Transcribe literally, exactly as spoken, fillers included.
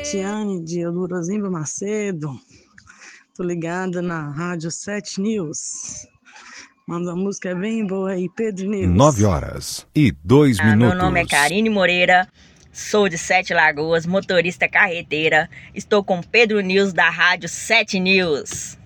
Tiane de Elurazinho Macedo. Tô ligada na Rádio sete News. Manda uma música bem boa aí, Pedro News. nove horas e dois ah, minutos. Meu nome é Karine Moreira, sou de Sete Lagoas, motorista carreteira. Estou com Pedro News da Rádio sete News.